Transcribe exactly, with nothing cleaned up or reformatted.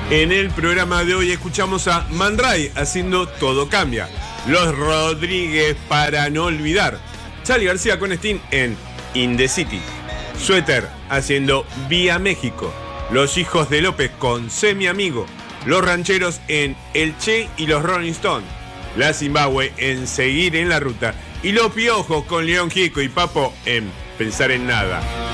En el programa de hoy escuchamos a Man Ray haciendo Todo Cambia. Los Rodríguez para no olvidar. Charly García con Sting en In the City. Suéter haciendo Vía México. Los Hijos de López con Sé mi amigo. Los Rancheros en El Che y los Rolling Stones. La Zimbabue en Seguir en la Ruta. Y los Piojos con León Gieco y Papo en Pensar en Nada.